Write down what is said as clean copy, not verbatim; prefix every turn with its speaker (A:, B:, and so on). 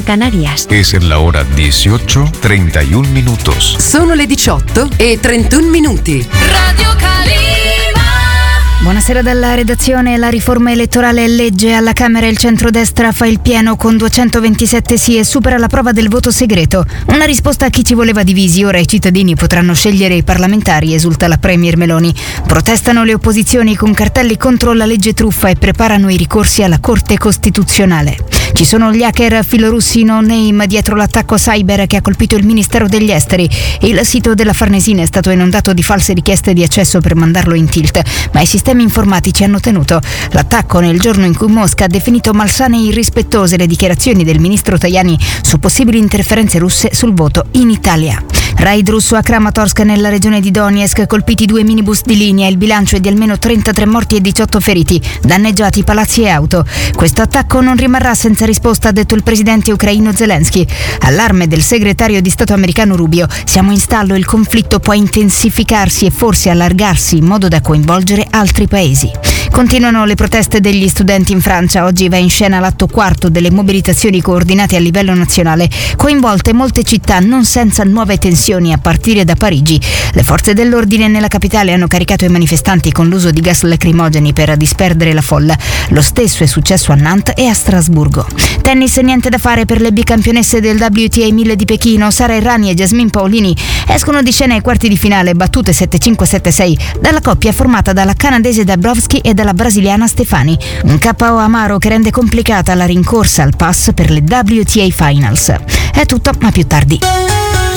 A: Canarias.
B: Es la hora 18:31 minutos.
C: Sono le 18:31 minuti.
D: Radio Calima.
E: Buonasera dalla redazione. La riforma elettorale è legge. Alla Camera il centrodestra fa il pieno con 227 sì e supera la prova del voto segreto. Una risposta a chi ci voleva divisi. Ora i cittadini potranno scegliere i parlamentari, esulta la premier Meloni. Protestano le opposizioni con cartelli contro la legge truffa e preparano i ricorsi alla Corte Costituzionale. Ci sono gli hacker filorussi no name dietro l'attacco cyber che ha colpito il Ministero degli Esteri. Il sito della Farnesina è stato inondato di false richieste di accesso per mandarlo in tilt, ma i sistemi informatici hanno tenuto. L'attacco nel giorno in cui Mosca ha definito malsane e irrispettose le dichiarazioni del ministro Tajani su possibili interferenze russe sul voto in Italia. Raid russo a Kramatorsk nella regione di Donetsk, colpiti 2 minibus di linea, il bilancio è di almeno 33 morti e 18 feriti, danneggiati palazzi e auto. Questo attacco non rimarrà senza risposta, ha detto il presidente ucraino Zelensky. Allarme del segretario di Stato americano Rubio: siamo in stallo, il conflitto può intensificarsi e forse allargarsi in modo da coinvolgere altri paesi. Continuano le proteste degli studenti in Francia. Oggi va in scena l'atto quarto delle mobilitazioni coordinate a livello nazionale, coinvolte molte città, non senza nuove tensioni a partire da Parigi. Le forze dell'ordine nella capitale hanno caricato i manifestanti con l'uso di gas lacrimogeni per disperdere la folla. Lo stesso è successo a Nantes e a Strasburgo. Tennis, niente da fare per le bicampionesse del WTA 1000 di Pechino. Sara Errani e Jasmine Paolini escono di scena ai quarti di finale, battute 7-5-7-6 dalla coppia formata dalla canadese Dabrowski e dalla brasiliana Stefani. Un KO amaro che rende complicata la rincorsa al pass per le WTA Finals. È tutto, ma più tardi.